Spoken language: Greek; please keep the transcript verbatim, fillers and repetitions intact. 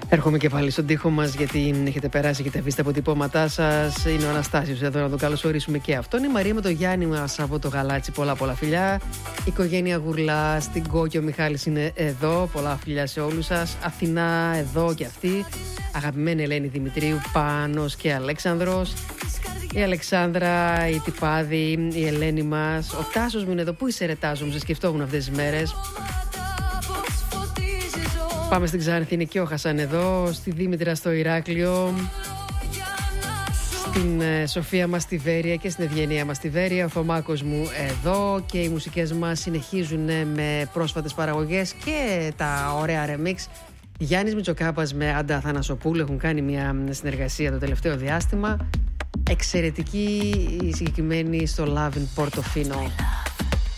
Έρχομαι και πάλι στον τοίχο μας, γιατί έχετε περάσει και τα αφήσει τα αποτυπώματά σας. Είναι ο Αναστάσιος εδώ, να τον καλωσορίσουμε και αυτόν. Η Μαρία με το Γιάννη μας από το Γαλάτσι. Πολλά πολλά φιλιά. Η οικογένεια Γουρλά στην Κόκκι, ο Μιχάλης είναι εδώ. Πολλά φιλιά σε όλους σας. Αθηνά εδώ και αυτή. Αγαπημένη Ελένη Δημητρίου, Πάνος και Αλέξανδρος. Η Αλεξάνδρα, η Τιπάδη, η Ελένη μας. Ο Τάσος μου είναι εδώ. Πού είσαι ρε Τάσο μου, σε σκεφτόμουν αυτές τις μέρες. Πάμε στην Ξάνθη, είναι και ο Χασάν εδώ. Στη Δήμητρα στο Ηράκλειο. Στην ε, Σοφία μας στη Βέρεια και στην Ευγενία μας στη Βέρεια. Ο Θωμάκος μου εδώ. Και οι μουσικές μας συνεχίζουν με πρόσφατες παραγωγές και τα ωραία remix. Γιάννης Μητσοκάπας με Άντα Αθανασοπούλου έχουν κάνει μια συνεργασία το τελευταίο διάστημα. Εξαιρετική η συγκεκριμένη στο Love in Portofino.